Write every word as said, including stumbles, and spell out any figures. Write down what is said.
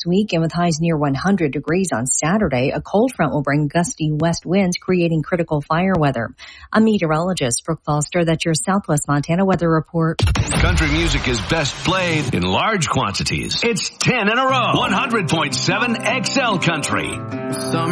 this week, and with highs near one hundred degrees on Saturday, a cold front will bring gusty west winds, creating critical fire weather. I'm meteorologist Brooke Foster. That's your Southwest Montana weather report. Country music is best played in large quantities. It's ten in a row. one hundred point seven X L Country. Summer